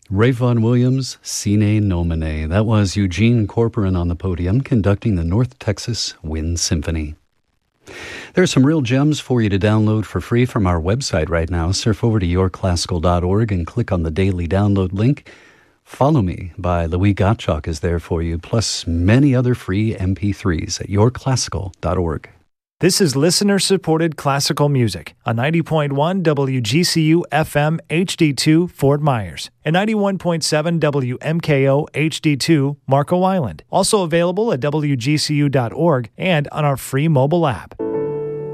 Ralph Vaughan Williams, Sine Nomine. That was Eugene Corporan on the podium conducting the North Texas Wind Symphony. There's some real gems for you to download for free from our website right now. Surf over to yourclassical.org and click on the daily download link. Follow Me by Louis Gottschalk is there for you, plus many other free MP3s at yourclassical.org. This is listener-supported classical music on 90.1 WGCU FM HD2 Fort Myers and 91.7 WMKO HD2 Marco Island. Also available at WGCU.org and on our free mobile app.